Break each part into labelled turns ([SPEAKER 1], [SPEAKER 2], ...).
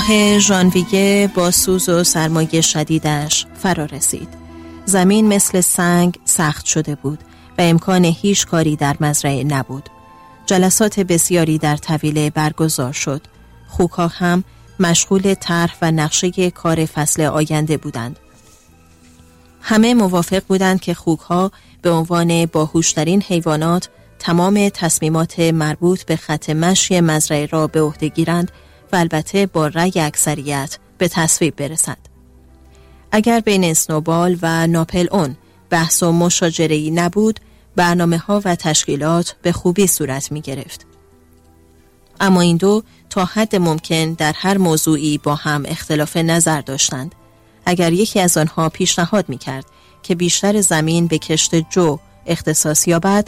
[SPEAKER 1] ژانویه با سوز و سرمای شدیدش فرا رسید. زمین مثل سنگ سخت شده بود و امکان هیچ کاری در مزرعه نبود. جلسات بسیاری در طویله برگزار شد. خوک‌ها هم مشغول طرح و نقشه کار فصل آینده بودند. همه موافق بودند که خوک‌ها به عنوان باهوشترین حیوانات تمام تصمیمات مربوط به خط مشی مزرعه را به عهده گیرند و البته با رأی اکثریت به تصویب برسند. اگر بین اسنوبال و ناپل اون بحث و مشاجره‌ای نبود، برنامه‌ها و تشکیلات به خوبی صورت می‌گرفت. اما این دو تا حد ممکن در هر موضوعی با هم اختلاف نظر داشتند. اگر یکی از آنها پیشنهاد می‌کرد که بیشتر زمین به کشت جو اختصاص یابد،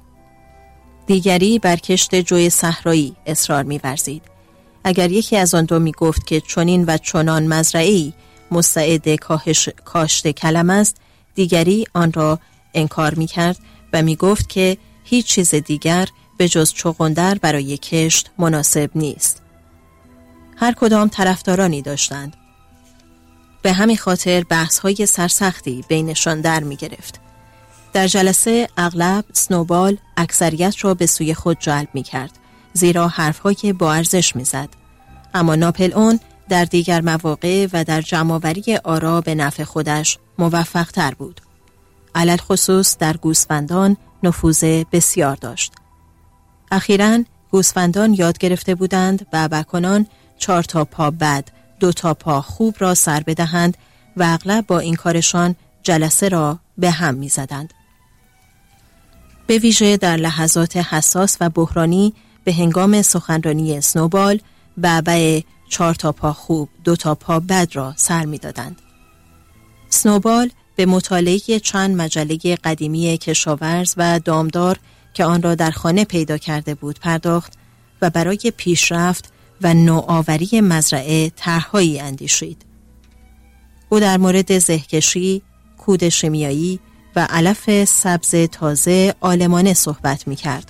[SPEAKER 1] دیگری بر کشت جوی صحرایی اصرار می‌ورزید. اگر یکی از آن دو می‌گفت که چنین و چنان مزرعه‌ای مستعد کاشت کلم است، دیگری آن را انکار می‌کرد و می‌گفت که هیچ چیز دیگر به جز چغندر برای کشت مناسب نیست. هر کدام طرفدارانی داشتند. به همین خاطر بحث‌های سرسختی بینشان در می‌گرفت. در جلسه اغلب اسنوبال اکثریت را به سوی خود جلب می‌کرد، زیرا حرف‌های با ارزش می‌زد. اما ناپل اون در دیگر مواقع و در جمع‌آوری آرا به نفع خودش موفق‌تر بود. علل خصوص در گوسفندان نفوذ بسیار داشت. اخیراً گوسفندان یاد گرفته بودند بابکنان 4 تا پا بد 2 تا پا خوب را سر بدهند و اغلب با این کارشان جلسه را به هم می زدند. به ویژه در لحظات حساس و بحرانی به هنگام سخنرانی اسنوبال بابا 4 تا پا خوب 2 تا پا بد را سر می دادند. اسنوبال به مطالعه چند مجله قدیمی کشاورز و دامدار که آن را در خانه پیدا کرده بود پرداخت و برای پیشرفت و نوآوری مزرعه طرح‌هایی اندیشید. او در مورد زهکشی، کود شیمیایی و علف سبز تازه آلمانه صحبت می‌کرد.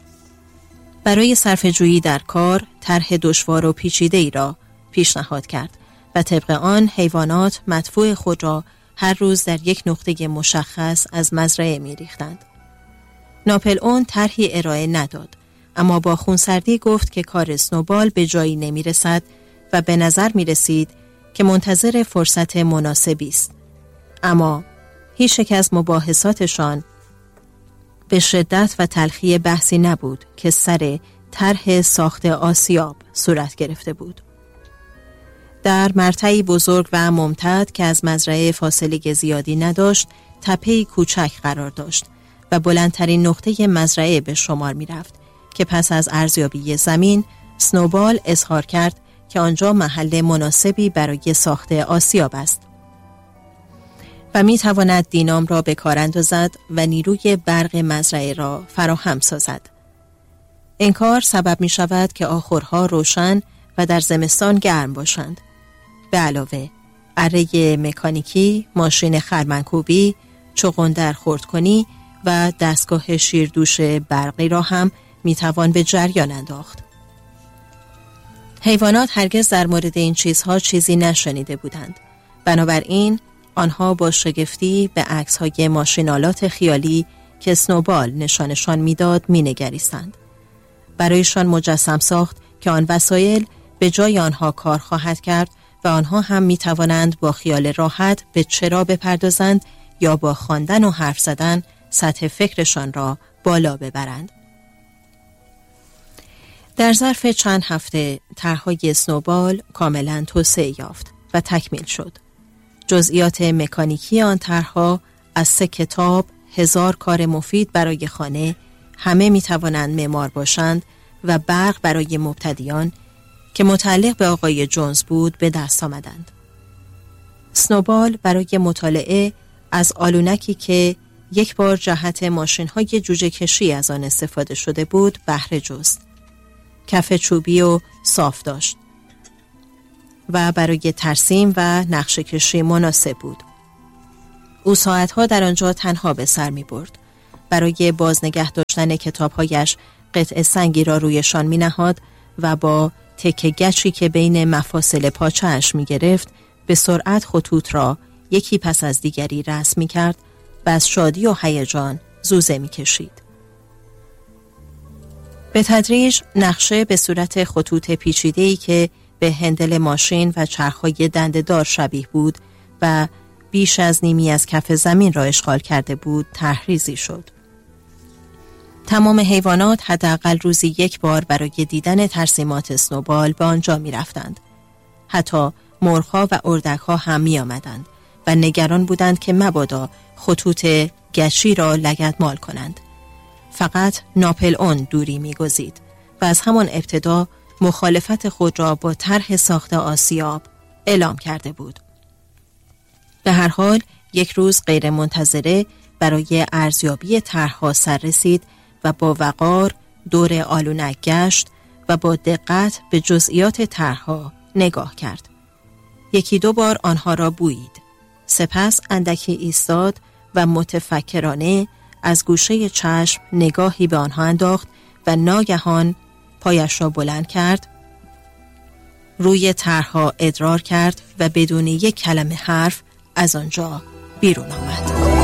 [SPEAKER 1] برای صرفه‌جویی در کار طرح دشوار و پیچیده‌ای را پیشنهاد کرد و طبق آن حیوانات مدفوع خود را هر روز در یک نقطه مشخص از مزرعه می‌ریختند. ناپل اون طرحی ارائه نداد، اما با خونسردی گفت که کار اسنوبال به جایی نمی‌رسد و به نظر می‌رسید که منتظر فرصت مناسبی است. اما هیچ یک از مباحثاتشان به شدت و تلخی بحثی نبود که سر طرح ساخت آسیاب صورت گرفته بود. در مرتعی بزرگ و ممتد که از مزرعه فاصله زیادی نداشت، تپه‌ای کوچک قرار داشت و بلندترین نقطه مزرعه به شمار می رفت که پس از ارزیابی زمین اسنوبال اظهار کرد که آنجا محل مناسبی برای ساخت آسیاب است و می تواند دینام را به کار اندازد و نیروی برق مزرعه را فراهم سازد. این کار سبب می شود که آخرها روشن و در زمستان گرم باشند. به علاوه اره مکانیکی، ماشین خرمنکوبی، چغندر خردکنی و دستگاه شیردوش برقی را هم می توان به جریان انداخت. حیوانات هرگز در مورد این چیزها چیزی نشنیده بودند. بنابراین آنها با شگفتی به عکس‌های ماشینالات خیالی که اسنوبال نشانشان میداد مینگریستند. برایشان مجسم ساخت که آن وسایل به جای آنها کار خواهد کرد و آنها هم می توانند با خیال راحت به چرا بپردازند یا با خواندن و حرف زدن سطح فکرشان را بالا ببرند. در ظرف چند هفته طرح‌های اسنوبال کاملا توسعه یافت و تکمیل شد. جزئیات مکانیکی آن طرح‌ها از 3 کتاب، 1000 کار مفید برای خانه، همه می توانند معمار باشند و برق برای مبتدیان که متعلق به آقای جونز بود به دست آمدند. اسنوبال برای مطالعه از آلونکی که یک بار جهت ماشین‌های جوجه کشی از آن استفاده شده بود بهره جست. کف چوبی و صاف داشت و برای ترسیم و نقشه کشی مناسب بود. او ساعتها در آنجا تنها به سر می برد. برای بازنگه داشتن کتابهایش قطع سنگی را رویشان می نهاد و با تکه گچی که بین مفاصل پاچه‌اش می گرفت به سرعت خطوط را یکی پس از دیگری رسم می کرد و از شادی و هیجان زوزه می کشید. به تدریج نقشه به صورت خطوط پیچیده‌ای که به هندل ماشین و چرخ‌های دنده‌دار شبیه بود و بیش از نیمی از کف زمین را اشغال کرده بود طرحریزی شد. تمام حیوانات حداقل روزی یک بار برای دیدن ترسیمات اسنوبال به آنجا می رفتند. حتی مرغ‌ها و اردک‌ها هم می آمدند و نگران بودند که مبادا خطوط گچی را لگدمال کنند. فقط ناپل اون دوری می گزید و از همان ابتدا مخالفت خود را با طرح ساخت آسیاب اعلام کرده بود. به هر حال یک روز غیر منتظره برای ارزیابی طرح‌ها سر رسید و با وقار دور آلونک گشت و با دقت به جزئیات طرح‌ها نگاه کرد. یکی دو بار آنها را بویید. سپس اندکی ایستاد و متفکرانه از گوشه چشم نگاهی به آنها انداخت و ناگهان پایش را بلند کرد، روی طرح‌ها ادرار کرد و بدون یک کلمه حرف از آنجا بیرون آمد.